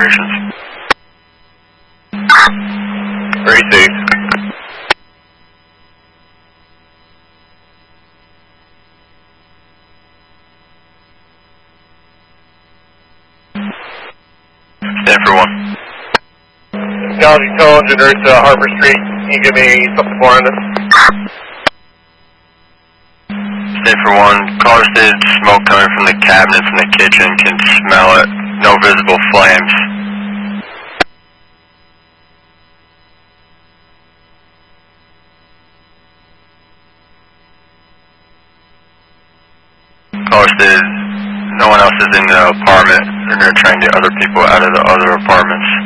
operations. Receive. Stand for 1. Galaxy Call Engineers to Harper Street. Can you give me something more on this? Stand for 1. Caller stated smoke coming from the cabinets in the kitchen. Can smell it. No visible flames. Caller stated no one else is in the apartment. They're going to try and get other people out of the other apartments.